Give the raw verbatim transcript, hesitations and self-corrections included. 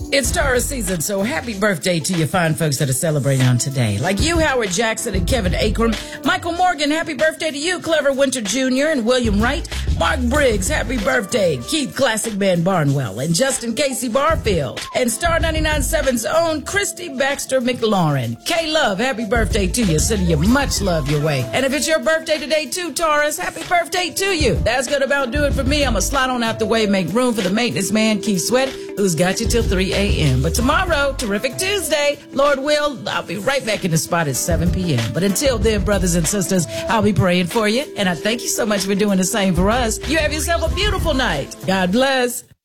It's Taurus season, so happy birthday to your fine folks that are celebrating on today. Like you, Howard Jackson and Kevin Akram. Michael Morgan, happy birthday to you. Clever Winter Junior and William Wright. Mark Briggs, happy birthday. Keith Classic Man Barnwell and Justin Casey Barfield. And Star ninety-nine point seven's own Christy Baxter McLaurin. K-Love, happy birthday to you. Sending you much love your way. And if it's your birthday today too, Taurus, happy birthday to you. That's going to about do it for me. I'm going to slide on out the way, make room for the maintenance man, Keith Sweat, who's got you till three a.m. But tomorrow, terrific Tuesday, Lord will, I'll be right back in the spot at seven p.m. But until then, brothers and sisters, I'll be praying for you. And I thank you so much for doing the same for us. You have yourself a beautiful night. God bless.